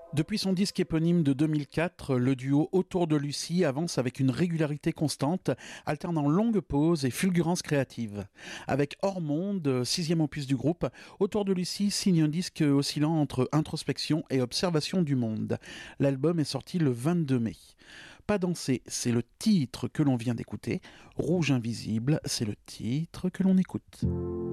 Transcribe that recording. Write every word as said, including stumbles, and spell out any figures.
Depuis son disque éponyme de deux mille quatre, le duo Autour de Lucie avance avec une régularité constante, alternant longues pauses et fulgurances créatives. Avec Hors Monde, sixième opus du groupe, Autour de Lucie signe un disque oscillant entre introspection et observation du monde. L'album est sorti le vingt-deux mai. Pas danser, c'est le titre que l'on vient d'écouter. Rouge invisible, c'est le titre que l'on écoute.